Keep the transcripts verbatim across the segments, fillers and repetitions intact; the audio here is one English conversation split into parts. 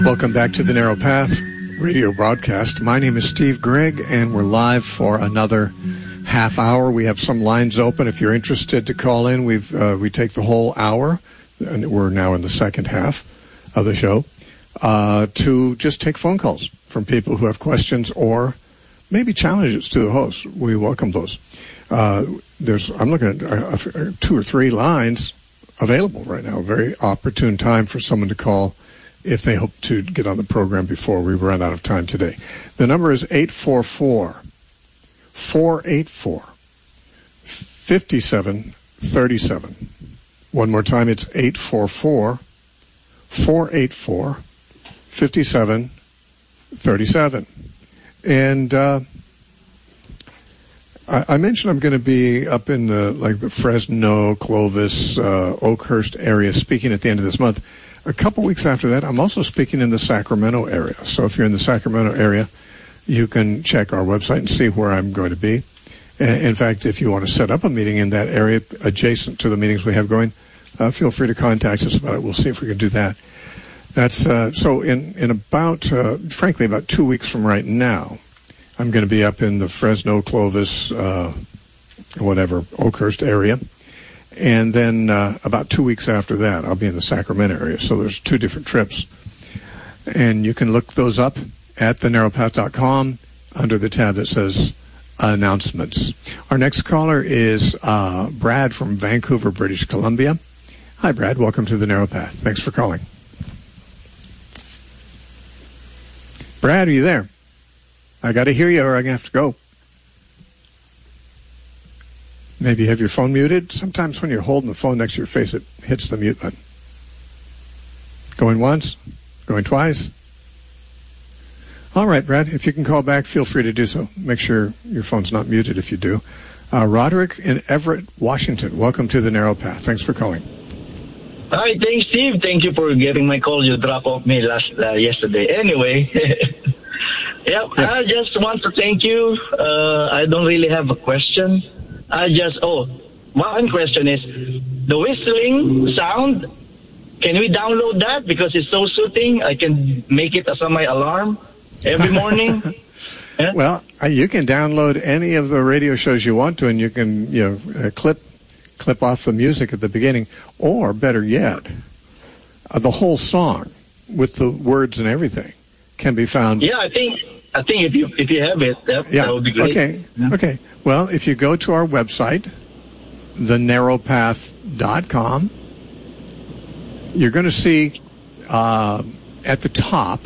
Welcome back to the Narrow Path radio broadcast. My name is Steve Gregg, and we're live for another half hour. We have some lines open. If you're interested to call in, we've uh, we take the whole hour, and we're now in the second half of the show, uh, to just take phone calls from people who have questions or maybe challenges to the host. We welcome those. Uh, there's I'm looking at uh, two or three lines available right now. A very opportune time for someone to call if they hope to get on the program before we run out of time today. The number is eight four four, four eight four, five seven three seven. One more time, it's eight four four, four eight four, five seven three seven. And uh, I, I mentioned I'm going to be up in the, like the Fresno, Clovis, uh, Oakhurst area speaking at the end of this month. A couple weeks after that, I'm also speaking in the Sacramento area. So if you're in the Sacramento area, you can check our website and see where I'm going to be. In fact, if you want to set up a meeting in that area adjacent to the meetings we have going, uh, feel free to contact us about it. We'll see if we can do that. That's uh, so in, in about, uh, frankly, about two weeks from right now, I'm going to be up in the Fresno, Clovis, uh, whatever, Oakhurst area. And then uh, about two weeks after that, I'll be in the Sacramento area. So there's two different trips. And you can look those up at the narrow path dot com under the tab that says Announcements. Our next caller is uh, Brad from Vancouver, British Columbia. Hi, Brad. Welcome to the Narrow Path. Thanks for calling. Brad, are you there? I got to hear you or I'm going to have to go. Maybe you have your phone muted. Sometimes when you're holding the phone next to your face, it hits the mute button. Going once? Going twice? All right, Brad, if you can call back, feel free to do so. Make sure your phone's not muted if you do. Uh, Roderick in Everett, Washington. Welcome to the Narrow Path. Thanks for calling. Hi, thanks, Steve. Thank you for getting my call. You dropped off me last uh, yesterday. Anyway, yeah, yes. I just want to thank you. Uh, I don't really have a question. I just, oh, one question is, the whistling sound, can we download that? Because it's so soothing. I can make it as my alarm every morning. Yeah? Well, uh, you can download any of the radio shows you want to, and you can, you know, uh, clip clip off the music at the beginning, or better yet, uh, the whole song with the words and everything can be found. Yeah, I think I think if you if you have it, that, yeah. that would be great. Okay, yeah. okay. Well, if you go to our website, the narrow path dot com, you're going to see uh, at the top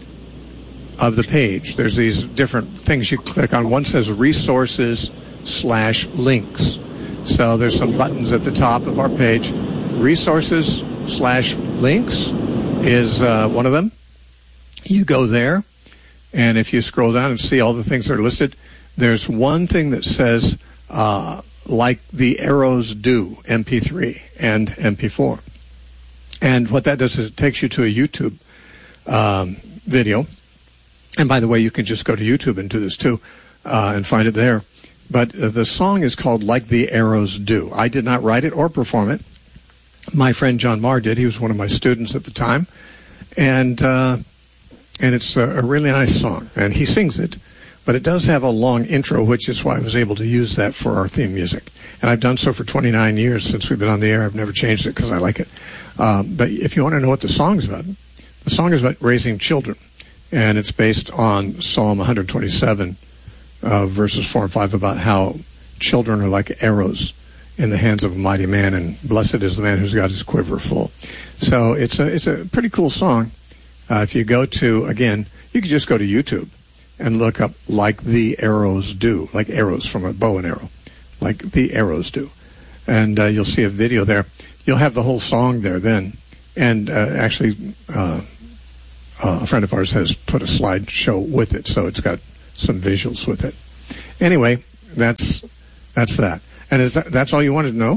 of the page, there's these different things you click on. One says resources slash links. So there's some buttons at the top of our page. Resources slash links is uh, one of them. You go there, and if you scroll down and see all the things that are listed, there's one thing that says, uh, like the arrows do, M P three and M P four. And what that does is it takes you to a YouTube um, video. And by the way, you can just go to YouTube and do this too, uh, and find it there. But uh, the song is called Like the Arrows Do. I did not write it or perform it. My friend John Marr did. He was one of my students at the time. And uh, and it's a, a really nice song. And he sings it. But it does have a long intro, which is why I was able to use that for our theme music. And I've done so for twenty-nine years since we've been on the air. I've never changed it because I like it. Um, but if you want to know what the song's about, the song is about raising children. And it's based on Psalm one twenty-seven, uh, verses four and five, about how children are like arrows in the hands of a mighty man, and blessed is the man who's got his quiver full. So it's a it's a pretty cool song. Uh, if you go to, again, you can just go to YouTube and look up Like the Arrows Do, like arrows from a bow and arrow, like the arrows do. And uh, you'll see a video there. You'll have the whole song there then. And uh, actually... Uh, Uh, a friend of ours has put a slideshow with it, so it's got some visuals with it. Anyway, that's that's that. And is that that's all you wanted to know?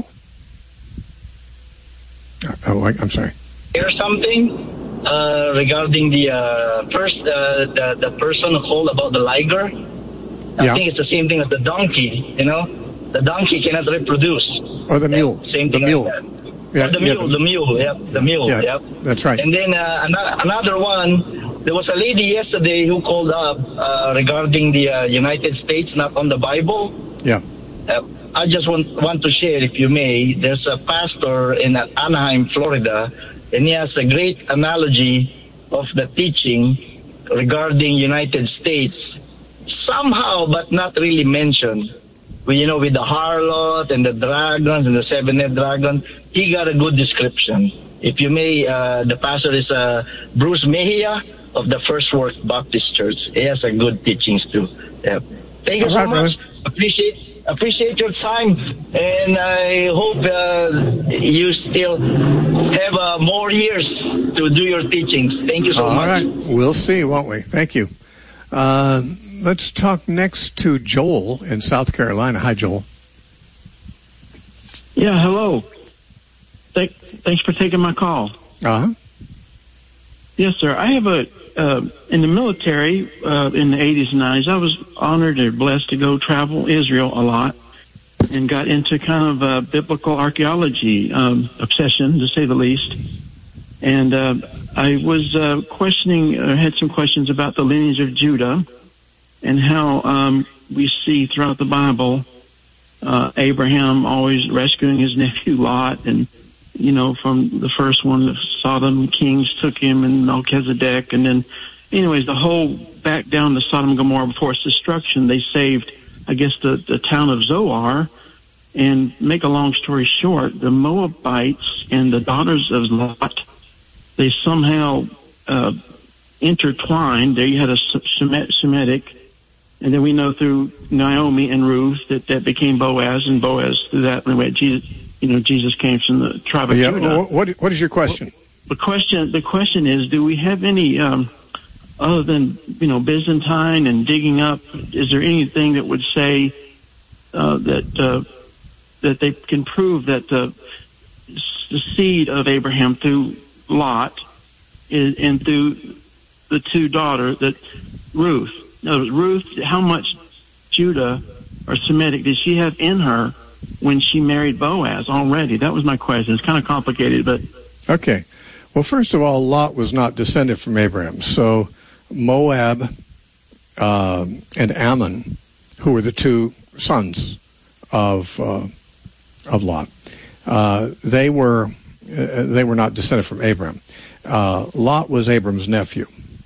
Oh, I, I'm sorry. Here's something uh, regarding the uh, first uh, the the person who called about the liger. I yeah. think it's the same thing as the donkey. You know, the donkey cannot reproduce. Or the mule. Yeah, same thing. The mule. Like Yeah, the yeah, mule, the mule, yeah, the mule, yeah, yeah. That's right. And then uh, another one, there was a lady yesterday who called up uh, regarding the uh, United States, not on the Bible. Yeah. Uh, I just want want to share, if you may. There's a pastor in Anaheim, Florida, and he has a great analogy of the teaching regarding United States, somehow, but not really mentioned. You know, with the harlot and the dragons and the seven-headed dragon, he got a good description. If you may, uh, the pastor is uh, Bruce Mejia of the First Work Baptist Church. He has a good teachings too. Yeah. Thank you so right, much. brother. Appreciate appreciate your time, and I hope uh, you still have uh, more years to do your teachings. Thank you so All much. right. We'll see, won't we? Thank you. Uh, let's talk next to Joel in South Carolina. Hi, Joel. Yeah, hello. Thank, thanks for taking my call. Uh-huh. Yes, sir. I have a, uh, in the military, uh, in the eighties and nineties, I was honored and blessed to go travel Israel a lot and got into kind of a biblical archaeology, um, obsession, to say the least. And, uh, I was, uh, questioning, uh, had some questions about the lineage of Judah and how, um, we see throughout the Bible, uh, Abraham always rescuing his nephew Lot, and, you know, from the first one, the Sodom kings took him, and Melchizedek, and then, anyways, the whole back down to Sodom and Gomorrah before its destruction, they saved, I guess, the, the town of Zoar. And make a long story short, the Moabites and the daughters of Lot, they somehow uh, intertwined. There you had a Semitic, and then we know through Naomi and Ruth that that became Boaz, and Boaz through that, anyway, Jesus. You know, Jesus came from the tribe of yeah. Judah. What, what is your question? Well, the question, the question is, do we have any, um, other than, you know, Byzantine and digging up, is there anything that would say uh, that uh, that they can prove that the, the seed of Abraham through Lot is, and through the two daughters, that Ruth, in other words, Ruth, how much Judah or Semitic did she have in her when she married Boaz already? That was my question. It's kind of complicated, but... Okay. Well, first of all, Lot was not descended from Abraham. So Moab uh, and Ammon, who were the two sons of uh, of Lot, uh, they were uh, they were not descended from Abraham. Uh, Lot was Abram's nephew,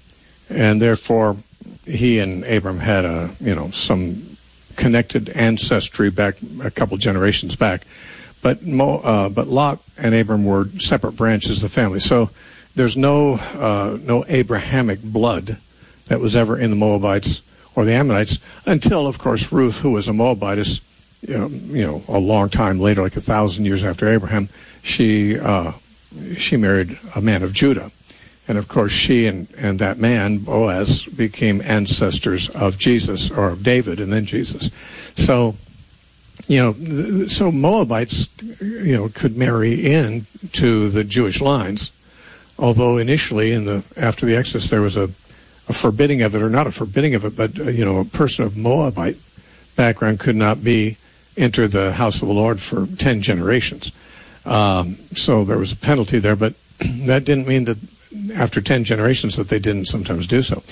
and therefore he and Abram had a you know some connected ancestry back a couple generations back, but Mo, uh, but Lot and Abram were separate branches of the family. So there's no uh, no Abrahamic blood that was ever in the Moabites or the Ammonites until, of course, Ruth, who was a Moabitess, you know, you know a long time later, like a thousand years after Abraham, she uh, she married a man of Judah. And, of course, she and, and that man, Boaz, became ancestors of Jesus, or of David, and then Jesus. So, you know, so Moabites, you know, could marry in to the Jewish lines, although initially, in the after the Exodus, there was a, a forbidding of it, or not a forbidding of it, but, uh, you know, a person of Moabite background could not be enter the house of the Lord for ten generations. Um, so there was a penalty there, but that didn't mean that after ten generations that they didn't sometimes do so.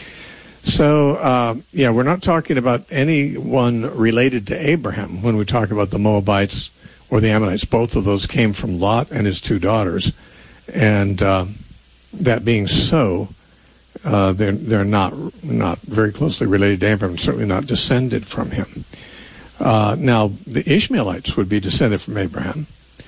So, uh, yeah, we're not talking about anyone related to Abraham when we talk about the Moabites or the Ammonites. Both of those came from Lot and his two daughters. And uh, that being so, uh, they're, they're not, not very closely related to Abraham, certainly not descended from him. Uh, now, the Ishmaelites would be descended from Abraham.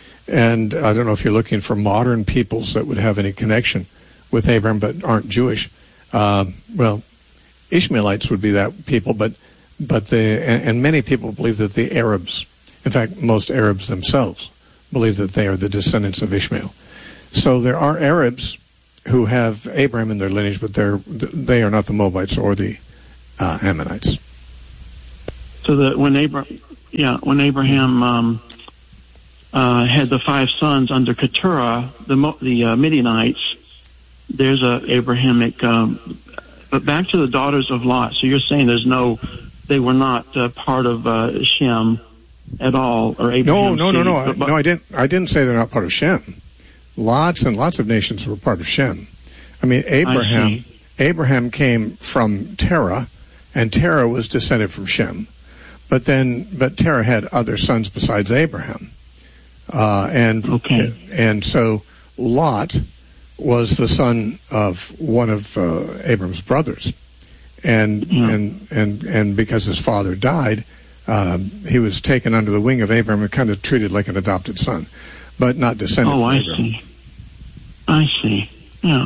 And I don't know if you're looking for modern peoples that would have any connection with Abraham but aren't Jewish. Uh, well, Ishmaelites would be that people, but but the and, and many people believe that the Arabs, in fact, most Arabs themselves, believe that they are the descendants of Ishmael. So there are Arabs who have Abraham in their lineage, but they're they are not the Moabites or the uh, Ammonites. So that when Abraham, yeah, when Abraham um, uh, had the five sons under Keturah, the the uh, Midianites. There's a Abrahamic, um, but back to the daughters of Lot. So you're saying there's no, they were not uh, part of uh, Shem at all, or Abraham? No, no, no, no. But, but, no, I didn't. I didn't say they're not part of Shem. Lots and lots of nations were part of Shem. I mean, Abraham. I Abraham came from Terah, and Terah was descended from Shem. But then, but Terah had other sons besides Abraham. Uh, and, okay. and so Lot was the son of one of uh, Abram's brothers. And, yeah. and, and, and because his father died, um, he was taken under the wing of Abram and kind of treated like an adopted son, but not descended oh, from I Abram. see. I see. Yeah.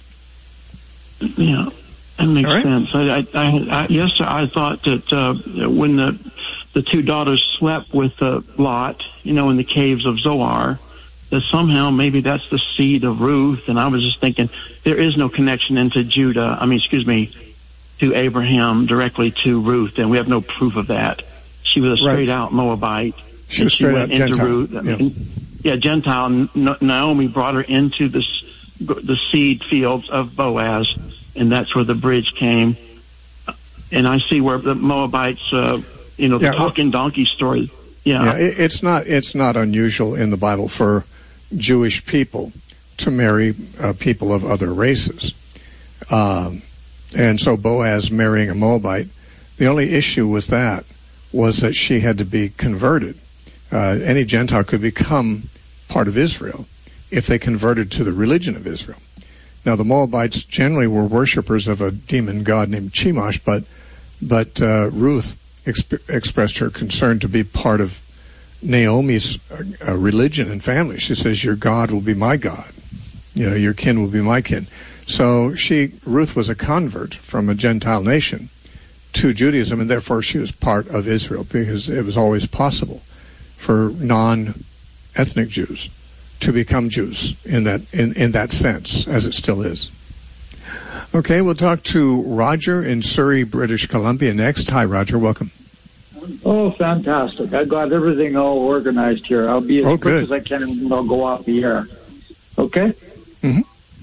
Yeah. That makes right. sense. I, I, I, I, yes, sir, I thought that uh, when the the two daughters slept with uh, Lot, you know, in the caves of Zoar, that somehow maybe that's the seed of Ruth. And I was just thinking there is no connection into Judah. I mean, excuse me, to Abraham directly to Ruth, and we have no proof of that. She was a straight right. out Moabite. She was straight out Gentile. Ruth. Yeah. And, yeah, Gentile. N- Naomi brought her into this, the seed fields of Boaz, and that's where the bridge came. And I see where the Moabites, uh, you know, the yeah, talking well, donkey story. Yeah, yeah it, it's not it's not unusual in the Bible for Jewish people to marry uh, people of other races. Um, and so Boaz marrying a Moabite, the only issue with that was that she had to be converted. Uh, any Gentile could become part of Israel if they converted to the religion of Israel. Now, the Moabites generally were worshippers of a demon god named Chemosh, but but uh, Ruth exp- expressed her concern to be part of Naomi's uh, religion and family. She says, "Your God will be my God. You know, your kin will be my kin." So she, Ruth, was a convert from a Gentile nation to Judaism, and therefore she was part of Israel, because it was always possible for non-ethnic Jews to become Jews in that in, in that sense, as it still is. Okay, we'll talk to Roger in Surrey, British Columbia next. Hi, Roger. Welcome. Oh, fantastic. I got everything all organized here. I'll be as oh, quick good. as I can, and I'll go off the air. Okay? Mm-hmm.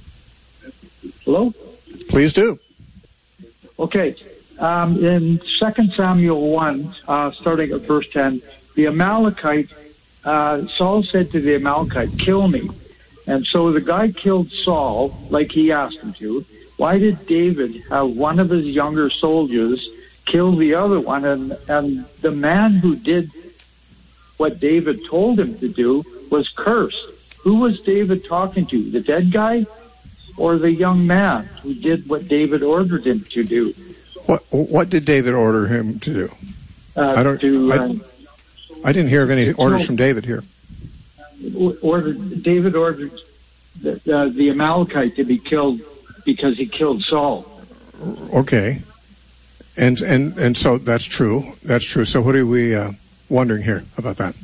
Hello? Please do. Okay. Um, in Second Samuel one, uh, starting at verse ten, the Amalekite, uh, Saul said to the Amalekite, "Kill me." And so the guy killed Saul like he asked him to. Why did David have one of his younger soldiers kill the other one? And, and the man who did what David told him to do was cursed. Who was David talking to? The dead guy or the young man who did what David ordered him to do? What What did David order him to do? Uh, I don't. to, I, uh, I didn't hear of any orders no, from David here. Ordered David ordered the, uh, the Amalekite to be killed because he killed Saul. Okay, and and and so that's true. That's true. So what are we uh, wondering here about that?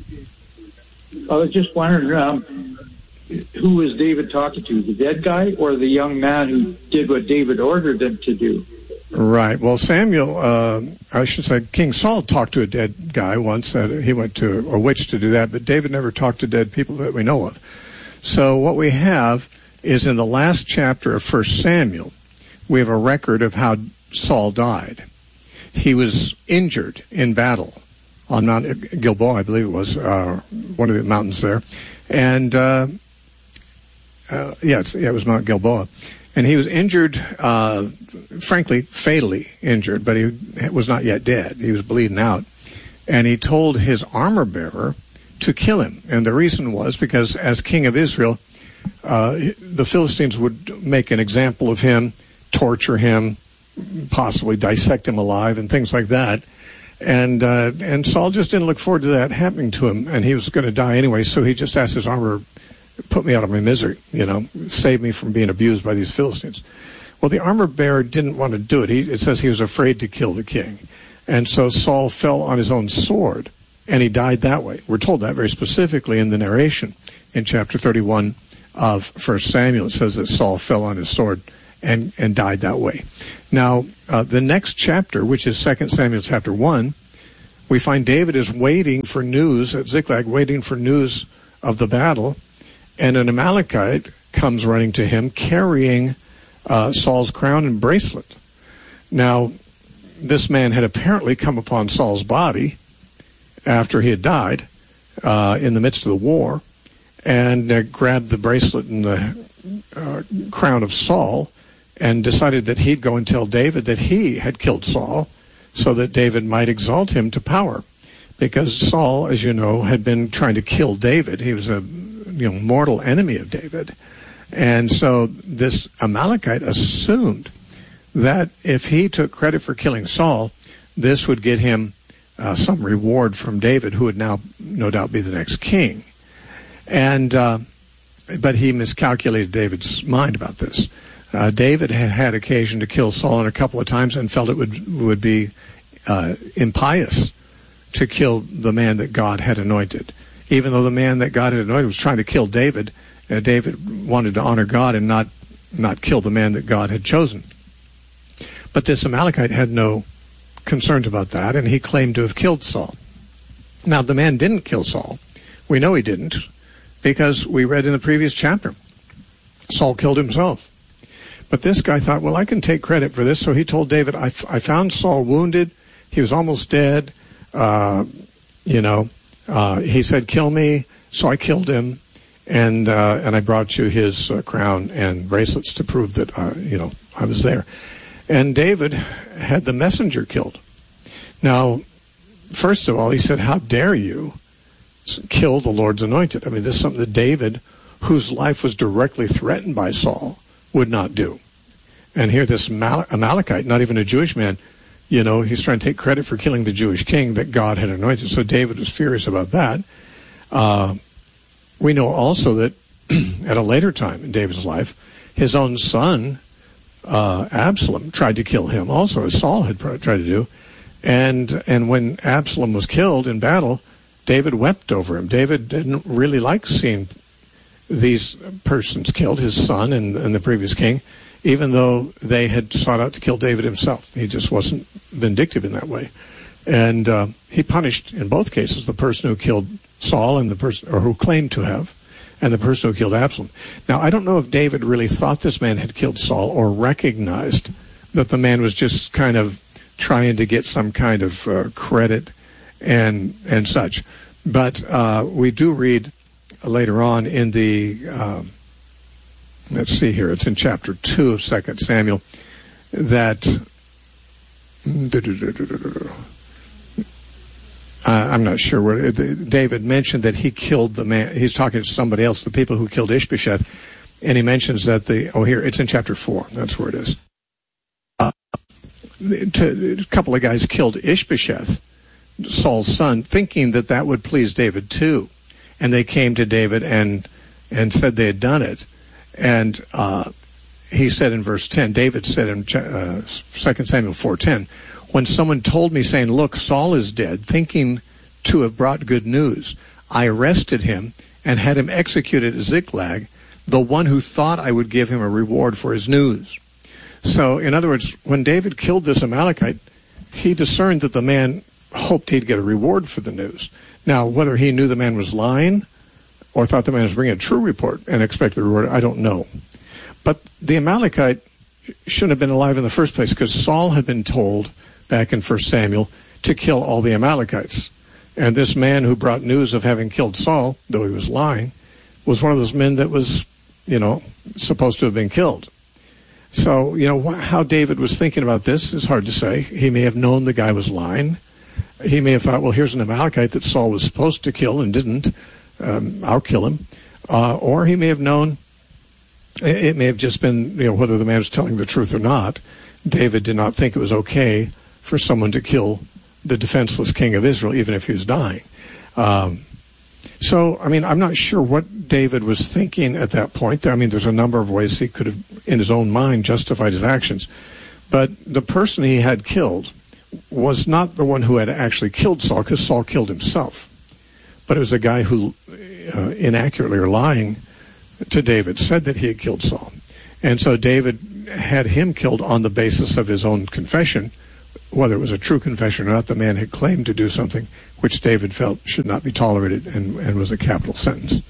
I was just wondering, um, who was David talking to? The dead guy or the young man who did what David ordered him to do? Right. Well, Samuel, uh, I should say, King Saul talked to a dead guy once. Uh, he went to a witch to do that, but David never talked to dead people that we know of. So what we have is in the last chapter of First Samuel, we have a record of how Saul died. He was injured in battle on Mount Gilboa, I believe it was, uh, one of the mountains there. And, uh, uh, yeah, it's, yeah, it was Mount Gilboa. And he was injured, uh, frankly, fatally injured, but he was not yet dead. He was bleeding out. And he told his armor bearer to kill him. And the reason was because as king of Israel, uh, the Philistines would make an example of him, torture him, possibly dissect him alive, and things like that. And uh, and Saul just didn't look forward to that happening to him, and he was going to die anyway, so he just asked his armor, put me out of my misery, you know, save me from being abused by these Philistines. Well, the armor bearer didn't want to do it. He, it says he was afraid to kill the king. And so Saul fell on his own sword, and he died that way. We're told that very specifically in the narration in chapter thirty-one of First Samuel. It says that Saul fell on his sword and, and died that way. Now, uh, the next chapter, which is Second Samuel chapter one, we find David is waiting for news at Ziklag, waiting for news of the battle, and an Amalekite comes running to him carrying uh, Saul's crown and bracelet. Now, this man had apparently come upon Saul's body after he had died uh, in the midst of the war, and uh, grabbed the bracelet and the uh, crown of Saul and decided that he'd go and tell David that he had killed Saul so that David might exalt him to power. Because Saul, as you know, had been trying to kill David. He was a you know mortal enemy of David. And so this Amalekite assumed that if he took credit for killing Saul, this would get him uh, some reward from David, who would now no doubt be the next king. And uh, but he miscalculated David's mind about this. Uh, David had had occasion to kill Saul a couple of times and felt it would would be uh, impious to kill the man that God had anointed. Even though the man that God had anointed was trying to kill David, uh, David wanted to honor God and not not kill the man that God had chosen. But this Amalekite had no concerns about that, and he claimed to have killed Saul. Now, the man didn't kill Saul. We know he didn't, because we read in the previous chapter, Saul killed himself. But this guy thought, well, I can take credit for this, so he told David, I, f- I found Saul wounded, he was almost dead, uh, you know, uh, he said, kill me, so I killed him, and uh, and I brought you his uh, crown and bracelets to prove that, uh, you know, I was there. And David had the messenger killed. Now, first of all, he said, how dare you kill the Lord's anointed? I mean, this is something that David, whose life was directly threatened by Saul, would not do. And here this Mal- Amalekite, not even a Jewish man, you know, he's trying to take credit for killing the Jewish king that God had anointed. So David was furious about that. Uh, we know also that at a later time in David's life, his own son, uh, Absalom, tried to kill him also, as Saul had tried to do. And and when Absalom was killed in battle, David wept over him. David didn't really like seeing these persons killed, his son and, and the previous king, even though they had sought out to kill David himself. He just wasn't vindictive in that way. And uh, he punished, in both cases, the person who killed Saul and the person, or who claimed to have, and the person who killed Absalom. Now, I don't know if David really thought this man had killed Saul or recognized that the man was just kind of trying to get some kind of uh, credit and and such. But uh, we do read later on in the, um, let's see here, it's in chapter two of Second Samuel, that, uh, I'm not sure where, David mentioned that he killed the man, he's talking to somebody else, the people who killed Ishbosheth, and he mentions that the, oh here, it's in chapter four, that's where it is. Uh, to, a couple of guys killed Ishbosheth, Saul's son, thinking that that would please David too. And they came to David and and said they had done it. And uh, he said in verse ten, David said in uh, Second Samuel four ten, when someone told me, saying, look, Saul is dead, thinking to have brought good news, I arrested him and had him executed at Ziklag, the one who thought I would give him a reward for his news. So, in other words, when David killed this Amalekite, he discerned that the man hoped he'd get a reward for the news. Now, whether he knew the man was lying or thought the man was bringing a true report and expected a reward, I don't know. But the Amalekite shouldn't have been alive in the first place, because Saul had been told back in First Samuel to kill all the Amalekites. And this man who brought news of having killed Saul, though he was lying, was one of those men that was, you know, supposed to have been killed. So, you know, how David was thinking about this is hard to say. He may have known the guy was lying. He may have thought, well, here's an Amalekite that Saul was supposed to kill and didn't. Um, I'll kill him. Uh, or he may have known, it may have just been, you know, whether the man was telling the truth or not, David did not think it was okay for someone to kill the defenseless king of Israel, even if he was dying. Um, so, I mean, I'm not sure what David was thinking at that point. I mean, there's a number of ways he could have, in his own mind, justified his actions. But the person he had killed was not the one who had actually killed Saul, because Saul killed himself. But it was a guy who, uh, inaccurately or lying to David, said that he had killed Saul. And so David had him killed on the basis of his own confession. Whether it was a true confession or not, the man had claimed to do something which David felt should not be tolerated, and, and was a capital sentence.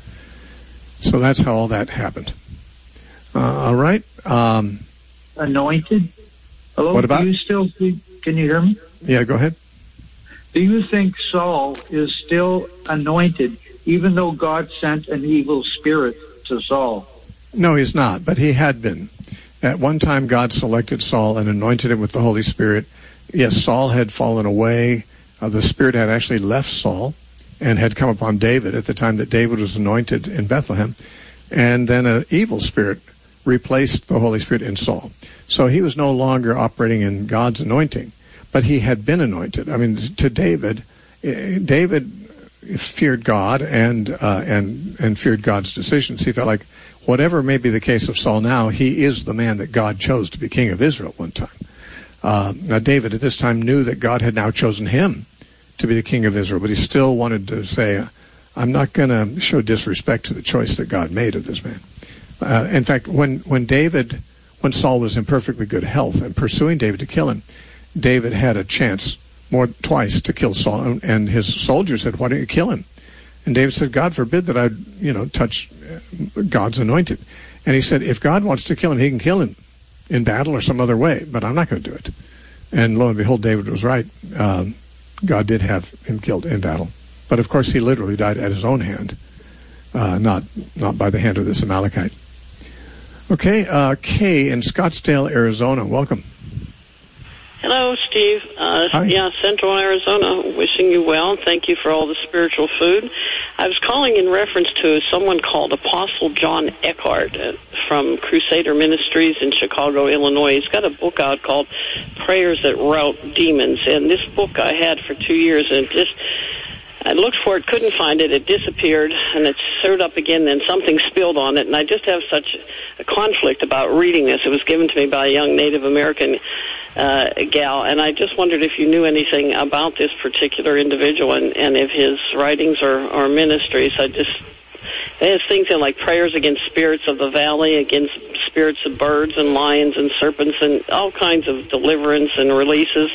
So that's how all that happened. Uh, all right. Um, Anointed? Hello? What about? Do you still, can you hear me? Yeah, go ahead. Do you think Saul is still anointed, even though God sent an evil spirit to Saul? No, he's not, but he had been. At one time, God selected Saul and anointed him with the Holy Spirit. Yes, Saul had fallen away. Uh, the Spirit had actually left Saul and had come upon David at the time that David was anointed in Bethlehem. And then an evil spirit replaced the Holy Spirit in Saul. So he was no longer operating in God's anointing, but he had been anointed. I mean, to David, David feared God and uh, and and feared God's decisions. He felt like whatever may be the case of Saul now, he is the man that God chose to be king of Israel at one time. Uh, now, David at this time knew that God had now chosen him to be the king of Israel, but he still wanted to say, I'm not going to show disrespect to the choice that God made of this man. Uh, in fact, when, when David, when Saul was in perfectly good health and pursuing David to kill him, David had a chance more twice to kill Saul, and his soldiers said, why don't you kill him? And David said, God forbid that I, you know, touch God's anointed. And he said, if God wants to kill him, he can kill him in battle or some other way, but I'm not going to do it. And lo and behold, David was right. Um, God did have him killed in battle. But of course, he literally died at his own hand, uh, not not by the hand of this Amalekite. Okay, uh, Kay in Scottsdale, Arizona. Welcome. Hello, Steve. Uh, Hi. Yeah, Central Arizona. Wishing you well. Thank you for all the spiritual food. I was calling in reference to someone called Apostle John Eckhart uh, from Crusader Ministries in Chicago, Illinois. He's got a book out called Prayers That Rout Demons. And this book I had for two years, and just I looked for it, couldn't find it. It disappeared, and it showed up again. Then something spilled on it, and I just have such a conflict about reading this. It was given to me by a young Native American uh, gal, and I just wondered if you knew anything about this particular individual and, and if his writings or, or ministries. I just it has things in like prayers against spirits of the valley, against spirits of birds and lions and serpents, and all kinds of deliverance and releases.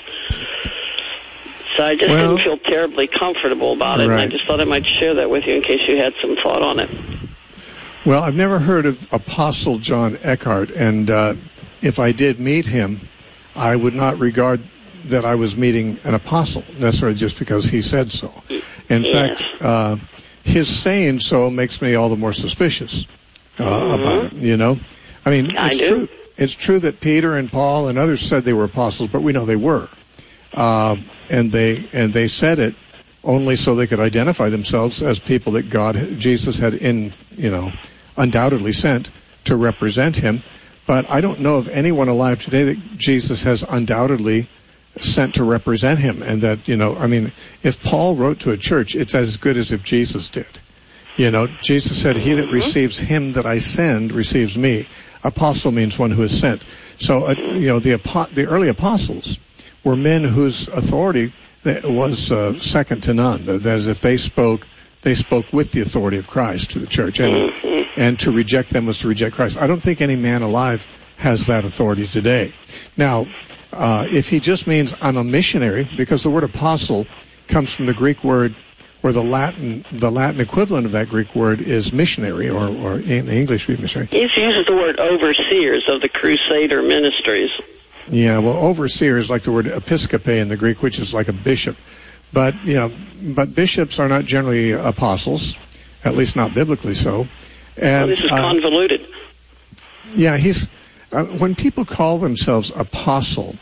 So I just well, didn't feel terribly comfortable about it, right. and I just thought I might share that with you in case you had some thought on it. Well, I've never heard of Apostle John Eckhart, and uh, if I did meet him, I would not regard that I was meeting an apostle, necessarily just because he said so. In yes. fact, uh, his saying so makes me all the more suspicious uh, mm-hmm. about it, you know? I mean, I it's do. true. It's true that Peter and Paul and others said they were apostles, but we know they were. Uh, and they and they said it only so they could identify themselves as people that God, Jesus had in, you know, undoubtedly sent to represent him. But I don't know of anyone alive today that Jesus has undoubtedly sent to represent him. And that, you know, I mean, if Paul wrote to a church, it's as good as if Jesus did. You know, Jesus said, he that receives him that I send receives me. Apostle means one who is sent. So, uh, you know, the the early apostles were men whose authority was uh, second to none. That is, if they spoke, they spoke with the authority of Christ to the church. And, and to reject them was to reject Christ. I don't think any man alive has that authority today. Now, uh, if he just means I'm a missionary, because the word apostle comes from the Greek word, where the Latin the Latin equivalent of that Greek word is missionary, or, or in English, missionary. He uses the word overseers of the Crusader Ministries. Yeah, well, overseer is like the word episkope in the Greek, which is like a bishop. But, you know, but bishops are not generally apostles, at least not biblically so. And, well, this is uh, convoluted. Yeah, he's uh, when people call themselves apostle,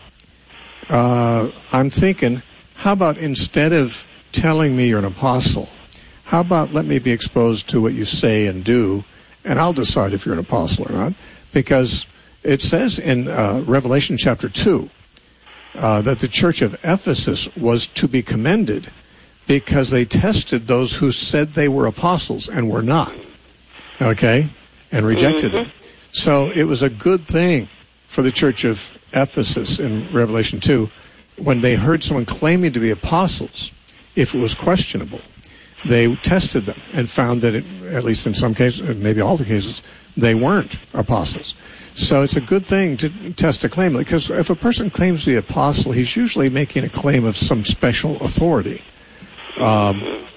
uh, I'm thinking, how about instead of telling me you're an apostle, how about let me be exposed to what you say and do, and I'll decide if you're an apostle or not, because it says in uh, Revelation chapter two uh, that the church of Ephesus was to be commended because they tested those who said they were apostles and were not, okay, and rejected mm-hmm. them. So it was a good thing for the church of Ephesus in Revelation two when they heard someone claiming to be apostles. If it was questionable, they tested them and found that, it, at least in some cases, maybe all the cases, they weren't apostles. So it's a good thing to test a claim, because if a person claims to be apostle, he's usually making a claim of some special authority. Um,